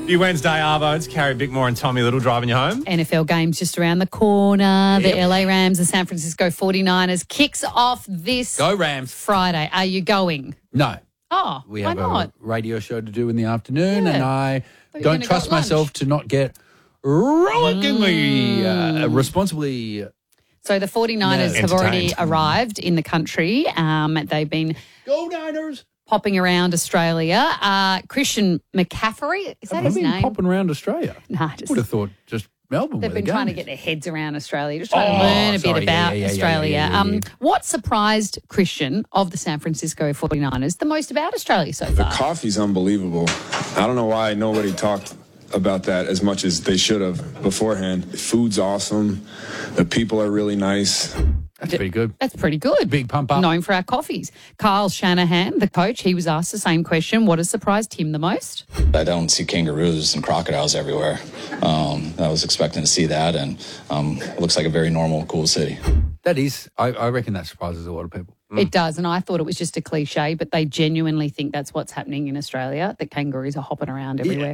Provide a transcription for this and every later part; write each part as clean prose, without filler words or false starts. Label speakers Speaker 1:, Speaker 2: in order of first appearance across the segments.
Speaker 1: Your Wednesday Arvo, it's Carrie Bickmore and Tommy Little driving you home.
Speaker 2: NFL games just around the corner. The LA Rams, the San Francisco 49ers kicks off this
Speaker 3: Go Rams.
Speaker 2: Friday. Are you going?
Speaker 3: No.
Speaker 2: Oh,
Speaker 3: We
Speaker 2: why
Speaker 3: have
Speaker 2: not?
Speaker 3: a radio show to do in the afternoon,
Speaker 2: Yeah.
Speaker 3: and I
Speaker 2: Thought you were
Speaker 3: don't
Speaker 2: gonna go
Speaker 3: trust
Speaker 2: at lunch.
Speaker 3: myself to not get rollickingly responsibly.
Speaker 2: So the 49ers have already
Speaker 1: entertained.
Speaker 2: arrived in the country. They've been
Speaker 3: Go Niners!
Speaker 2: popping around Australia. Christian McCaffrey, is that
Speaker 3: Have
Speaker 2: his
Speaker 3: been
Speaker 2: name?
Speaker 3: popping around Australia.
Speaker 2: Nah, just
Speaker 3: Would have thought just Melbourne.
Speaker 2: they've
Speaker 3: where
Speaker 2: been
Speaker 3: the
Speaker 2: trying to
Speaker 3: game
Speaker 2: get
Speaker 3: is.
Speaker 2: their heads around Australia, just trying to
Speaker 3: Oh,
Speaker 2: learn a
Speaker 3: sorry.
Speaker 2: bit about
Speaker 3: Yeah.
Speaker 2: Australia. What surprised Christian of the San Francisco 49ers the most about Australia so
Speaker 4: The
Speaker 2: far?
Speaker 4: coffee's unbelievable. I don't know why nobody talked about that as much as they should have beforehand. The food's awesome. The people are really nice.
Speaker 3: That's pretty good.
Speaker 2: That's pretty good.
Speaker 3: Big pump up.
Speaker 2: Known for our coffees. Kyle Shanahan, the coach, he was asked the same question. What has surprised him the most?
Speaker 5: I don't see kangaroos and crocodiles everywhere. I was expecting to see that, and it looks like a very normal, cool city.
Speaker 3: That is, I reckon that surprises a lot of people.
Speaker 2: It does, and I thought it was just a cliche, but they genuinely think that's what's happening in Australia, that kangaroos are hopping around everywhere.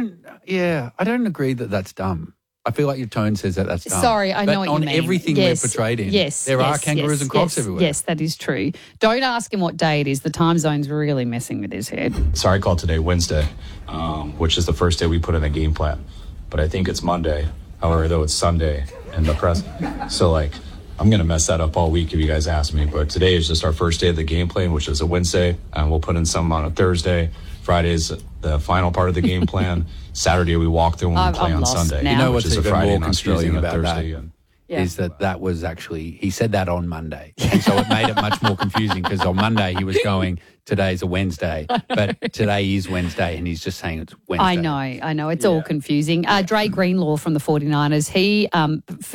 Speaker 3: I don't agree that that's dumb. I feel like your tone says that that's dumb.
Speaker 2: Sorry, I know
Speaker 3: But
Speaker 2: what you
Speaker 3: on
Speaker 2: mean.
Speaker 3: everything
Speaker 2: Yes,
Speaker 3: we're portrayed in,
Speaker 2: yes,
Speaker 3: there are
Speaker 2: yes,
Speaker 3: kangaroos
Speaker 2: yes,
Speaker 3: and crocs
Speaker 2: yes,
Speaker 3: everywhere.
Speaker 2: Yes, that is true. Don't ask him what day it is. The time zone's really messing with his head.
Speaker 6: Sorry, I called today Wednesday, which is the first day we put in a game plan. But I think it's Monday. However, though, it's Sunday in the press. So, I'm going to mess that up all week if you guys ask me. But today is just our first day of the game plan, which is a Wednesday. And we'll put in some on a Thursday. Friday's the final part of the game plan. Saturday, we walk through and we play
Speaker 2: I'm
Speaker 6: on
Speaker 2: lost
Speaker 6: Sunday.
Speaker 2: now. You know
Speaker 3: what's
Speaker 6: which is a
Speaker 3: even
Speaker 6: Friday
Speaker 3: more
Speaker 6: in Australia
Speaker 3: confusing
Speaker 6: and a
Speaker 3: about that?
Speaker 6: Thursday. And
Speaker 2: Yeah.
Speaker 3: Is that was actually, he said that on Monday. And so it made it much more confusing because on Monday he was going, today's a Wednesday, but today is Wednesday and he's just saying it's Wednesday.
Speaker 2: I know. It's all confusing. Dre Greenlaw from the 49ers, he